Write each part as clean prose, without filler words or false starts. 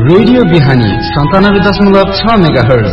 Radio बिहानी 97.6 megahertz.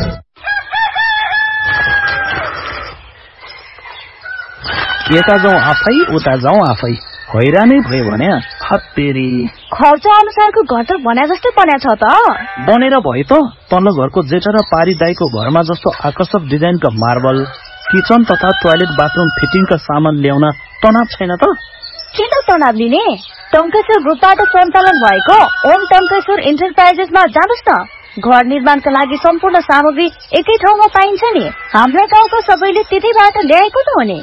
यता जाउँ आफै उता जाउँ आफै, हैरानै भयो भने हत्तेरी। खर्च अनुसारको घर त बना जस्तै बन्या छ त। बनेर भयो त, तल्लो घरको जेठा र पारी दाईको घरमा जस्तो आकर्षक डिजाइनका मार्बल, किचन तथा टोयलेट बाथरूम फिटिङका सामान ल्याउन तनाव छैन त? किन तनाव लिने? टङ्केश्वर ग्रुपबाट सञ्चालन भएको ओम टङ्केश्वर इन्टरप्राइजेसमा जानुस् न। घर निर्माणका लागि सम्पूर्ण सामग्री एकै ठाउँमा पाइन्छ नि। हाम्रो गाउँको सबैले त्यतैबाट ल्याएको त हो नि।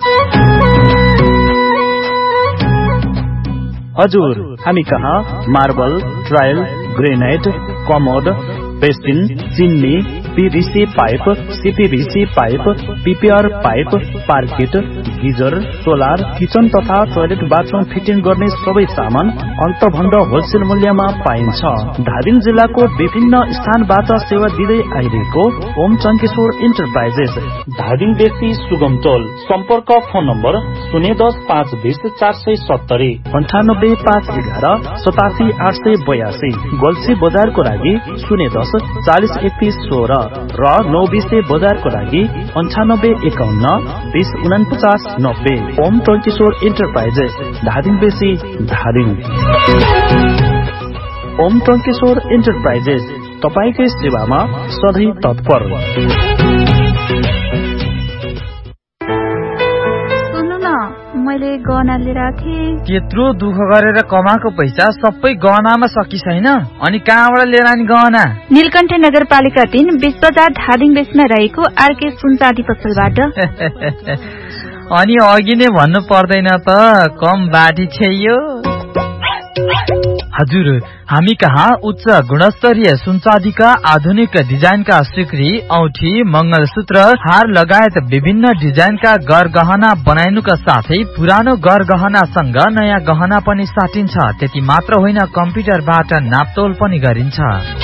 हजुर, हामी कहाँ marble, tile, granite, commode, basin, चिन्नी, PVC pipe, CPVC pipe, PPR pipe, parked, geyser, solar, kitchen तथा टोयलेट बाथरूम फिटिङ गर्ने सबै सामान अन्तभन्द होलसेल मूल्यमा पाइन्छ। धादिङ जिल्लाको विभिन्न स्थानबाट सेवा दिँदै आइरहेको ओम टङ्केश्वर इन्टरप्राइजेस, धादिङ बेसी सुगम टोल। सम्पर्क फोन नम्बर 010 520 470, 98 511 87 882, गोल्सी बजारको लागि 010 40 31 16 र 920 बजारको लागि 98 51 20 49 90। ओम टङ्केश्वर इन्टरप्राइजेस, धादिङ बेसी, धादिङ। ओम टङ्केश्वर इन्टरप्राइजेस तपाईकै सेवामा सधैँ तत्पर। मैले गहना लिएर थिएँ। त्यत्रो दुःख गरेर कमाएको पैसा सबै गहनामा सकि छैन, अनि कहाँबाट लिएर आनी गहना? नीलकण्ठ नगरपालिका 3 20 बजार धादिङ बेसमा रहेको आरके सुनचाँदी पसलबाट। अनि अघि नै भन्नु पर्दैन त, कम बाटी छैयो। हजुर, हामी कहाँ उच्च गुणस्तरीय सुनचाँदीका आधुनिक डिजाइनका सिक्री, औठी, मंगलसूत्र, हार लगायत विभिन्न डिजाइनका गरगहना बनाइनुका साथै पुरानो गरगहनासँग नयाँ गहना पनि साटिन्छ। त्यति मात्र होइन, कम्प्युटरबाट नापतोल पनि गरिन्छ।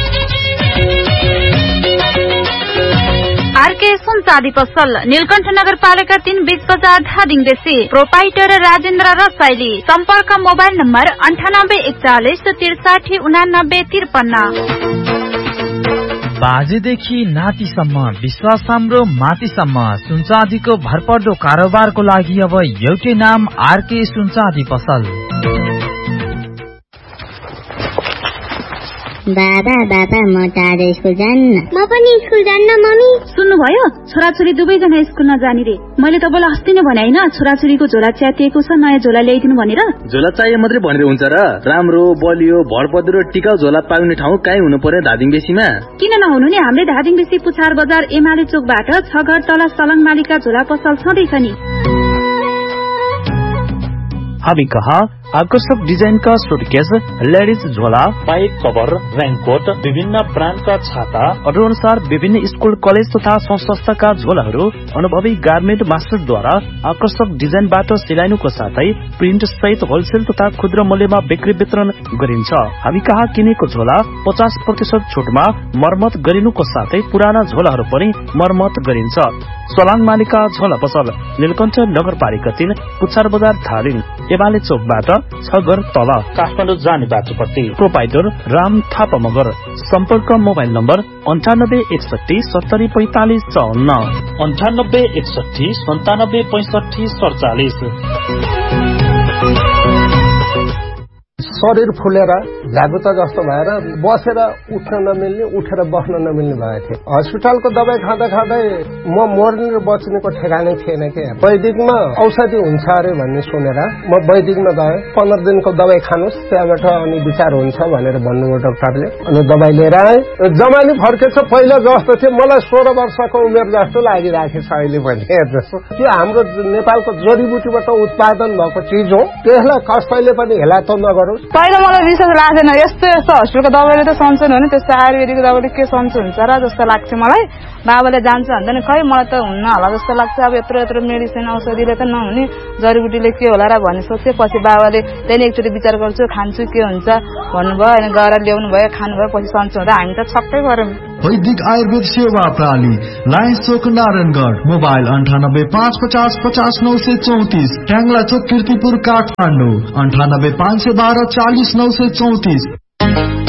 आरके सुनचाँदी पसल, नीलकण्ठ नगरपालिका 3 20 बजार धादिङ बेसी। प्रोपाइटर राजेन्द्र रसाइली। सम्पर्क मोबाइल नम्बर 98 41 63 89 53। बाजेदेखि नातिसम्म, विश्वास हाम्रो मातिसम्म, सुनचाँदीको भरपर्दो कारोबारको लागि अब एउटै नाम, आरके सुनचाँदी पसल। बाबा म त आज स्कुल जान्न। म पनि स्कुल जान्न मम्मी। सुन्नुभयो, छोराछोरी दुवैजना स्कुल नजाने रे। मैले तपाईँलाई अस्ति नै भने होइन, छोराछोरीको झोला च्यातिएको छ, नयाँ झोला ल्याइदिनु भनेर। झोला चाहिए मात्रै भनेर हुन्छ र? राम्रो बलियो भरपर्दो टिकाउ झोला पाउने ठाउँ कहीँ हुनु पर्यो धादिङ बेसीमा। किन नहुनु नि, हाम्रै धादिङ बेसी पुछार बजार एमाले चोकबाट 6 घर तल सलङ मालिका झोला पसल छँदैछ नि। हामी कहाँ आकर्षक डिजाइनका सुटकेस, लेडिज झोला, पाइप कभर, रेनकोट, विभिन्न ब्रान्डका छाता, अरू अनुसार विभिन्न स्कुल कलेज तथा संस्थाका झोलाहरू अनुभवी गार्मेन्ट मास्टरद्वारा आकर्षक डिजाइनबाट सिलाइनुको साथै प्रिन्ट सहित होलसेल तथा खुद्र मूल्यमा बिक्री वितरण गरिन्छ। हामी कहाँ किनेको झोला 50% छुटमा मर्मत गरिनुको साथै पुराना झोलाहरू पनि मर्मत गरिन्छ। सलाङ मालिका झोला पसल, नीलकण्ठ नगरपालिका 3 पुछार बजार धादिङ, एमाले चोकबाट 6 घर तल, काठमाडौँ जाने बाटोपट्टि। प्रोपाइटर राम थापा मगर। सम्पर्क मोबाइल नम्बर 98 61 70 45 54, 98 61 97 65 47। शरीर फुलेर झागुता जस्तो भएर बसेर उठ्न नमिल्ने, उठेर बस्न नमिल्ने भएको थिएँ। हस्पिटलको दबाई खाँदा खाँदै म मर्ने र बच्नेको ठेगानै थिएन के। वैदिकमा औषधि हुन्छ अरे भन्ने सुनेर म वैदिकमा गएँ। 15 दिनको दबाई खानुहोस्, त्यहाँबाट अनि विचार हुन्छ भनेर भन्नुभयो डाक्टरले। अनि दबाई लिएर आएँ। जमानी फर्केछ, पहिला जस्तो थियो मलाई 16 वर्षको उमेर जस्तो लागिराखेछ अहिले पनि। जस्तो त्यो हाम्रो नेपालको जडीबुटीबाट उत्पादन भएको चिज हो, त्यसलाई कसैले पनि हेला त नगरोस्। पहिला मलाई विश्वास लाग्दैन, यस्तो हस्पिटलको दबाईले त सन्चो हुने, त्यस्तो आयुर्वेदिकको दबाईले के सन्चो हुन्छ र जस्तो लाग्छ मलाई। बाबाले जान्छ भन्दैन, खै मलाई त हुन्न होला जस्तो लाग्छ। अब यत्रो मेडिसिन औषधिले त नहुने, जडीबुटीले के होला र भन्ने सोचे। पछि बाबाले त्यहाँदेखि एकचोटि विचार गर्छु, खान्छु के हुन्छ भन्नुभयो, अनि गएर ल्याउनु भयो, खानुभयो। पछि सन्चो हुँदा हामी त छक्कै गऱ्यौँ। वैदिक आयुर्वेद सेवा प्रणाली, लायन्स चोक नारायणगढ। मोबाइल 98 550 50 934, ट्याङ्ला चोक, किर्तिपुर, काठमाडौँ 98 512 40 934।